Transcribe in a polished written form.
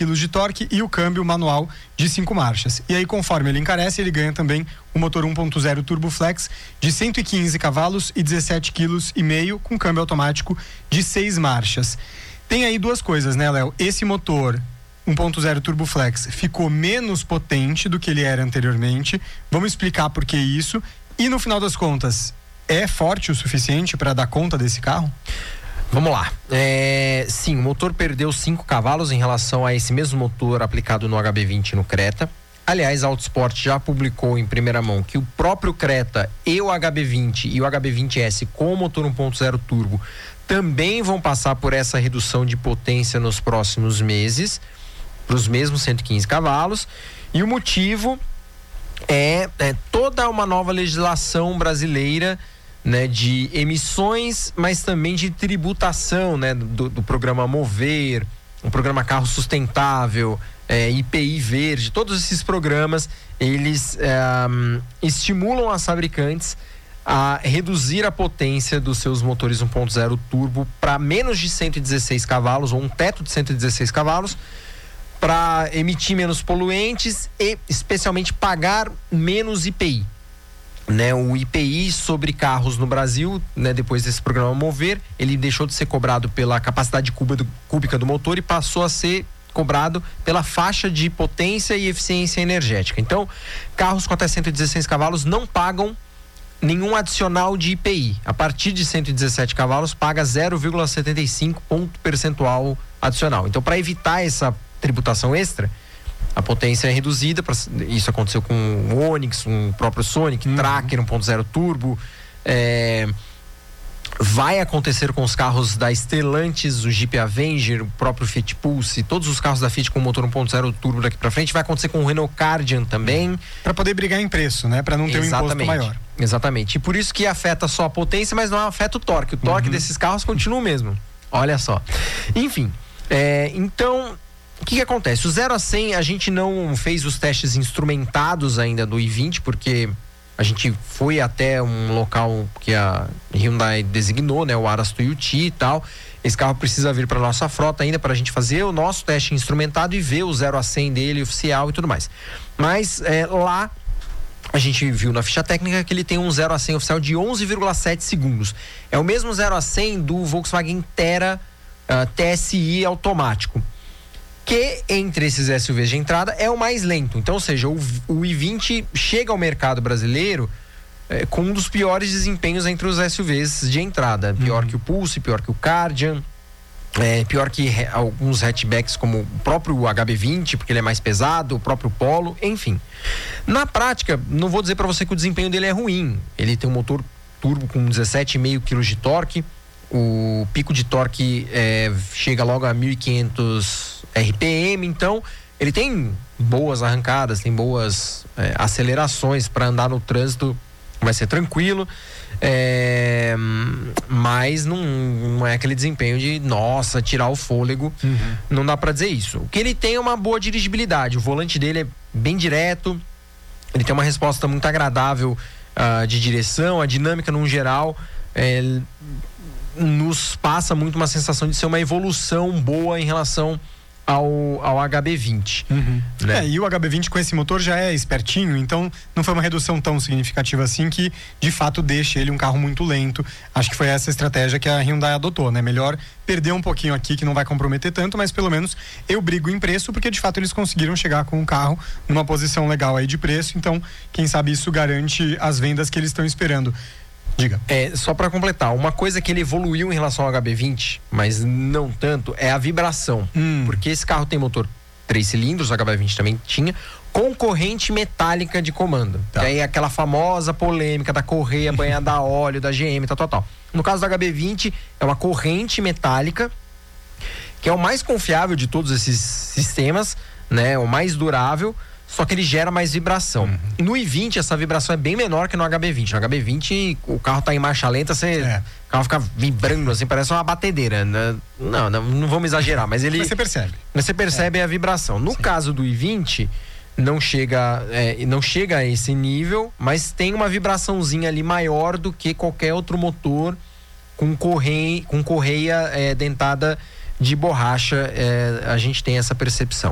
kg de torque e o câmbio manual de 5 marchas. E aí, conforme ele encarece, ele ganha também o motor 1.0 Turbo Flex de 115 cavalos e 17,5 kg com câmbio automático de 6 marchas. Tem aí duas coisas, né, Léo? Esse motor 1.0 Turbo Flex ficou menos potente do que ele era anteriormente. Vamos explicar por que isso. E no final das contas, é forte o suficiente para dar conta desse carro? Vamos lá. Sim, o motor perdeu 5 cavalos em relação a esse mesmo motor aplicado no HB20 no Creta. Aliás, a Autosport já publicou em primeira mão que o próprio Creta e o HB20 e o HB20S com o motor 1.0 turbo também vão passar por essa redução de potência nos próximos meses, para os mesmos 115 cavalos. E o motivo é toda uma nova legislação brasileira, né, de emissões, mas também de tributação, né, do programa Mover, o programa Carro Sustentável, IPI Verde. Todos esses programas, eles estimulam as fabricantes a reduzir a potência dos seus motores 1.0 turbo para menos de 116 cavalos, ou um teto de 116 cavalos, para emitir menos poluentes e especialmente pagar menos IPI. Né, o IPI sobre carros no Brasil, né, depois desse programa Mover, ele deixou de ser cobrado pela capacidade cúbica do motor e passou a ser cobrado pela faixa de potência e eficiência energética. Então, carros com até 116 cavalos não pagam nenhum adicional de IPI. A partir de 117 cavalos paga 0,75 ponto percentual adicional. Então, para evitar essa tributação extra, a potência é reduzida. Isso aconteceu com o Onix, com o próprio Sonic, Tracker 1.0 turbo. Vai acontecer com os carros da Stellantis, o Jeep Avenger, o próprio Fiat Pulse, todos os carros da Fiat com motor 1.0 turbo daqui para frente. Vai acontecer com o Renault Kardian também. Para poder brigar em preço, né? Para não ter um imposto maior. Exatamente. E por isso que afeta só a potência, mas não afeta o torque. O torque desses carros continua o mesmo. Olha só. Enfim, então, o que acontece? O 0 a 100, a gente não fez os testes instrumentados ainda do i20, porque a gente foi até um local que a Hyundai designou, né? O Aras Tuiuti e tal. Esse carro precisa vir para nossa frota ainda para a gente fazer o nosso teste instrumentado e ver o 0 a 100 dele oficial e tudo mais. Mas lá a gente viu na ficha técnica que ele tem um 0 a 100 oficial de 11,7 segundos. É o mesmo 0 a 100 do Volkswagen Tera TSI automático, que entre esses SUVs de entrada é o mais lento. Então, ou seja, o i20 chega ao mercado brasileiro com um dos piores desempenhos entre os SUVs de entrada. Pior que o Pulse, pior que o Kardian, pior que alguns hatchbacks como o próprio HB20, porque ele é mais pesado, o próprio Polo, enfim. Na prática, não vou dizer para você que o desempenho dele é ruim. Ele tem um motor turbo com 17,5 kg de torque. O pico de torque chega logo a 1.500 RPM, então ele tem boas arrancadas, tem boas acelerações para andar no trânsito, vai ser tranquilo, mas não é aquele desempenho de, nossa, tirar o fôlego, não dá para dizer isso. O que ele tem é uma boa dirigibilidade, o volante dele é bem direto, ele tem uma resposta muito agradável de direção, a dinâmica no geral nos passa muito uma sensação de ser uma evolução boa em relação ao HB20. Né? E o HB20 com esse motor já é espertinho, então não foi uma redução tão significativa assim que de fato deixa ele um carro muito lento. Acho que foi essa estratégia que a Hyundai adotou, né? Melhor perder um pouquinho aqui que não vai comprometer tanto, mas pelo menos eu brigo em preço, porque de fato eles conseguiram chegar com o carro numa posição legal aí de preço, então quem sabe isso garante as vendas que eles estão esperando. Diga. Só para completar, uma coisa que ele evoluiu em relação ao HB20, mas não tanto, é a vibração. Porque esse carro tem motor 3 cilindros, o HB20 também tinha, com corrente metálica de comando. Tá. Que aí é aquela famosa polêmica da correia banhada a óleo, da GM, tal. No caso do HB20, é uma corrente metálica, que é o mais confiável de todos esses sistemas, né? O mais durável, só que ele gera mais vibração. No i20 essa vibração é bem menor que no HB20. No HB20 o carro tá em marcha lenta, o carro fica vibrando assim, parece uma batedeira, né? Não vamos exagerar, mas ele... Mas você percebe. Você percebe a vibração. No caso do i20 não chega a esse nível, mas tem uma vibraçãozinha ali maior do que qualquer outro motor com correia dentada de borracha. A gente tem essa percepção.